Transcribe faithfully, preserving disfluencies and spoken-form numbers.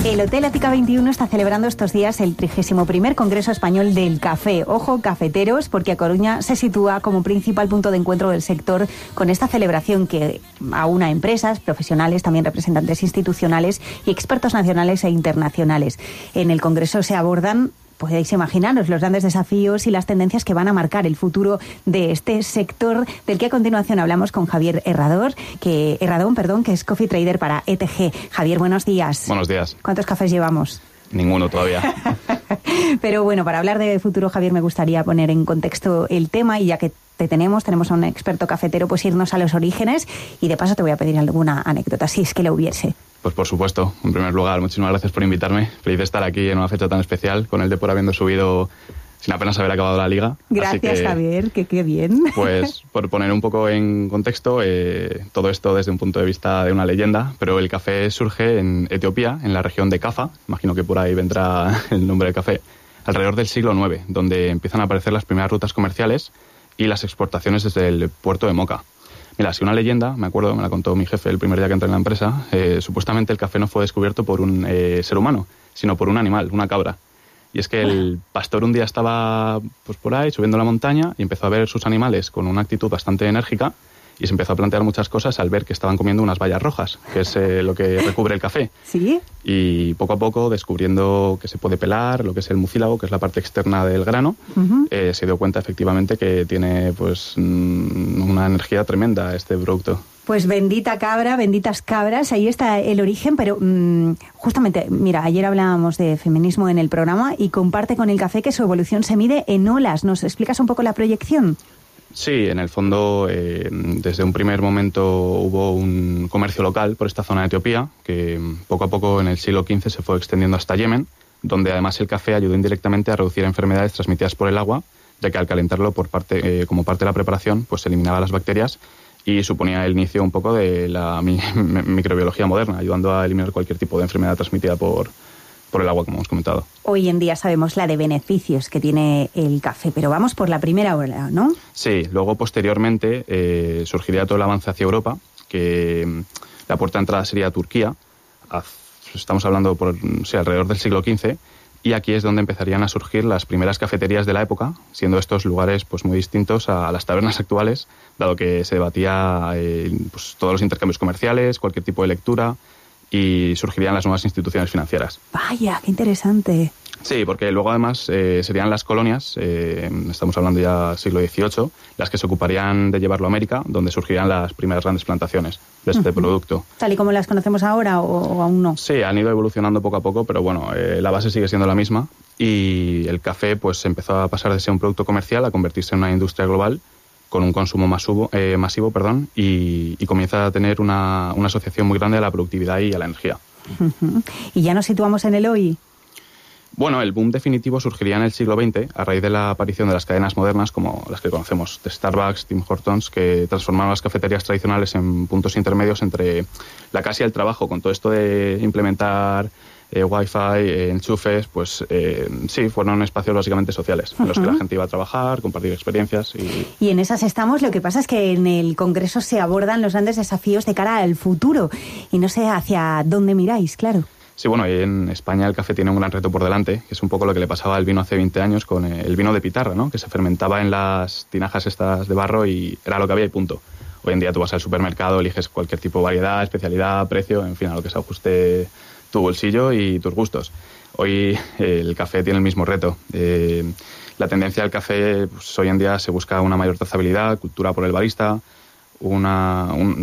El Hotel Ática veintiuno está celebrando estos días el trigésimo primer Congreso Español del Café. Ojo, cafeteros, porque A Coruña se sitúa como principal punto de encuentro del sector con esta celebración que aúna empresas, profesionales, también representantes institucionales y expertos nacionales e internacionales. En el Congreso se abordan, podéis imaginaros, los grandes desafíos y las tendencias que van a marcar el futuro de este sector, del que a continuación hablamos con Javier Herrador, que, Herradón, perdón, que es Coffee Trader para E T G. Javier, buenos días. Buenos días. ¿Cuántos cafés llevamos? Ninguno todavía. Pero bueno, para hablar de futuro, Javier, me gustaría poner en contexto el tema, y ya que te tenemos, tenemos a un experto cafetero, pues irnos a los orígenes, y de paso te voy a pedir alguna anécdota, si es que la hubiese. Pues por supuesto. En primer lugar, muchísimas gracias por invitarme. Feliz de estar aquí en una fecha tan especial, con el Depor habiendo subido sin apenas haber acabado la liga. Gracias, que, Javier, que qué bien. Pues por poner un poco en contexto, eh, todo esto desde un punto de vista de una leyenda, pero el café surge en Etiopía, en la región de Kaffa, imagino que por ahí vendrá el nombre del café, alrededor del siglo nueve, donde empiezan a aparecer las primeras rutas comerciales y las exportaciones desde el puerto de Moca. Mira, si una leyenda, me acuerdo, me la contó mi jefe el primer día que entré en la empresa, eh, supuestamente el café no fue descubierto por un eh, ser humano, sino por un animal, una cabra. Y es que el pastor un día estaba pues por ahí subiendo la montaña y empezó a ver sus animales con una actitud bastante enérgica, y se empezó a plantear muchas cosas al ver que estaban comiendo unas bayas rojas, que es eh, lo que recubre el café. ¿Sí? Y poco a poco, descubriendo que se puede pelar, lo que es el mucílago, que es la parte externa del grano, uh-huh. eh, se dio cuenta efectivamente que tiene pues una energía tremenda este producto. Pues bendita cabra, benditas cabras, ahí está el origen, pero mmm, justamente, mira, ayer hablábamos de feminismo en el programa y comparte con el café que su evolución se mide en olas. ¿Nos explicas un poco la proyección? Sí, en el fondo, eh, desde un primer momento hubo un comercio local por esta zona de Etiopía, que poco a poco en el siglo quince se fue extendiendo hasta Yemen, donde además el café ayudó indirectamente a reducir enfermedades transmitidas por el agua, ya que al calentarlo por parte, eh, como parte de la preparación, pues se eliminaba las bacterias y suponía el inicio un poco de la mi- microbiología moderna, ayudando a eliminar cualquier tipo de enfermedad transmitida por, por el agua, como hemos comentado. Hoy en día sabemos la de beneficios que tiene el café, pero vamos por la primera ola, ¿no? Sí, luego posteriormente eh, surgiría todo el avance hacia Europa, que la puerta de entrada sería Turquía, estamos hablando por o sea, alrededor del siglo quince, y aquí es donde empezarían a surgir las primeras cafeterías de la época, siendo estos lugares pues muy distintos a las tabernas actuales, dado que se debatía eh, pues, todos los intercambios comerciales, cualquier tipo de lectura, y surgirían las nuevas instituciones financieras. Vaya, qué interesante. Sí, porque luego además eh, serían las colonias, eh, estamos hablando ya siglo dieciocho, las que se ocuparían de llevarlo a América, donde surgirían las primeras grandes plantaciones de este uh-huh. producto. ¿Tal y como las conocemos ahora o, o aún no? Sí, han ido evolucionando poco a poco, pero bueno, eh, la base sigue siendo la misma, y el café pues empezó a pasar de ser un producto comercial a convertirse en una industria global con un consumo masivo, eh, masivo perdón, y, y comienza a tener una, una asociación muy grande a la productividad y a la energía. Uh-huh. ¿Y ya nos situamos en el hoy? Bueno, el boom definitivo surgiría en el siglo veinte a raíz de la aparición de las cadenas modernas como las que conocemos, de Starbucks, Tim Hortons, que transformaron las cafeterías tradicionales en puntos intermedios entre la casa y el trabajo, con todo esto de implementar eh, wifi, eh, enchufes, pues eh, sí, fueron espacios básicamente sociales, en los uh-huh. que la gente iba a trabajar, compartir experiencias. Y... y en esas estamos. Lo que pasa es que en el Congreso se abordan los grandes desafíos de cara al futuro, y no sé hacia dónde miráis, claro. Sí, bueno, en España el café tiene un gran reto por delante, que es un poco lo que le pasaba al vino hace veinte años con el vino de pitarra, ¿no? Que se fermentaba en las tinajas estas de barro y era lo que había y punto. Hoy en día tú vas al supermercado, eliges cualquier tipo de variedad, especialidad, precio, en fin, a lo que se ajuste tu bolsillo y tus gustos. Hoy eh, el café tiene el mismo reto. Eh, la tendencia del café, pues, hoy en día se busca una mayor trazabilidad, cultura por el barista, una... Un,